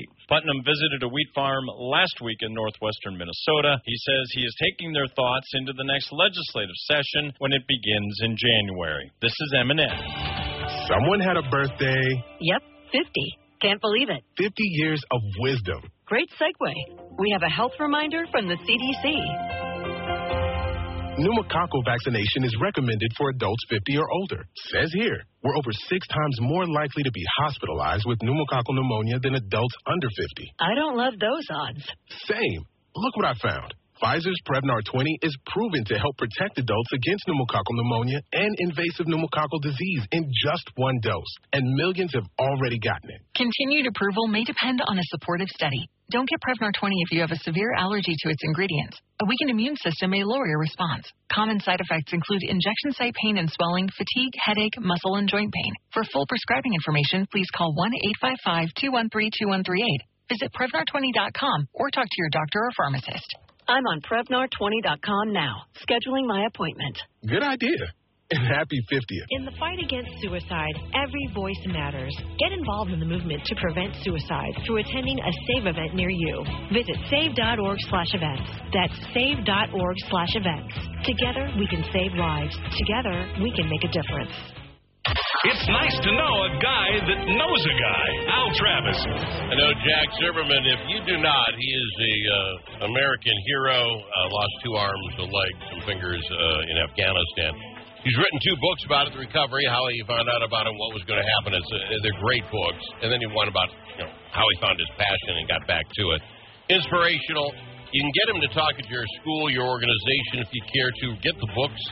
Putnam visited a wheat farm last week in northwestern Minnesota. He says he is taking their thoughts into the next legislative session when it begins in January. This is M&M. Someone had a birthday. Yep, 50. Can't believe it. 50 years of wisdom. Great segue. We have a health reminder from the CDC. Pneumococcal vaccination is recommended for adults 50 or older. Says here, we're over 6 times more likely to be hospitalized with pneumococcal pneumonia than adults under 50. I don't love those odds. Same. Look what I found. Pfizer's Prevnar 20 is proven to help protect adults against pneumococcal pneumonia and invasive pneumococcal disease in just 1 dose, and millions have already gotten it. Continued approval may depend on a supportive study. Don't get Prevnar 20 if you have a severe allergy to its ingredients. A weakened immune system may lower your response. Common side effects include injection site pain and swelling, fatigue, headache, muscle, and joint pain. For full prescribing information, please call 1-855-213-2138. Visit Prevnar20.com or talk to your doctor or pharmacist. I'm on Prevnar20.com now, scheduling my appointment. Good idea. And happy 50th. In the fight against suicide, every voice matters. Get involved in the movement to prevent suicide through attending a SAVE event near you. Visit save.org/events. That's save.org/events. Together, we can save lives. Together, we can make a difference. It's nice to know a guy that knows a guy. Al Travis. I know Jack Zimmerman. If you do not, he is a American hero. Lost 2 arms, a leg, some fingers in Afghanistan. He's written 2 books about it, the recovery, how he found out about it, what was going to happen. They're great books. And then he one about how he found his passion and got back to it. Inspirational. You can get him to talk at your school, your organization, if you care to. Get the books.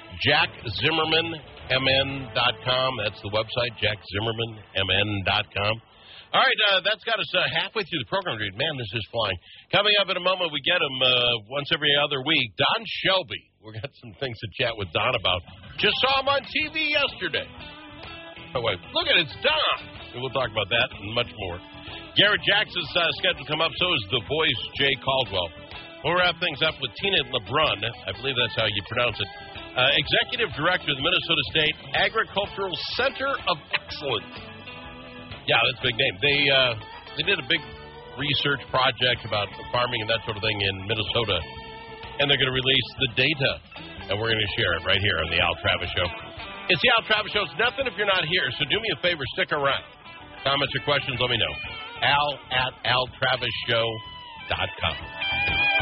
JackZimmermanMN.com. That's the website, JackZimmermanMN.com. All right, that's got us halfway through the program. Man, this is flying. Coming up in a moment, we get him once every other week. Don Shelby. We've got some things to chat with Don about. Just saw him on TV yesterday. Oh, wait. Look at it. It's Don. And we'll talk about that and much more. Garrett Jackson's scheduled to come up. So is the voice, Jay Caldwell. We'll wrap things up with Tina LeBrun. I believe that's how you pronounce it. Executive Director of the Minnesota State Agricultural Center of Excellence. Yeah, that's a big name. They did a big research project about farming and that sort of thing in Minnesota, and they're going to release the data, and we're going to share it right here on the Al Travis Show. It's the Al Travis Show. It's nothing if you're not here, so do me a favor, stick around. Comments or questions, let me know. Al@altravisshow.com.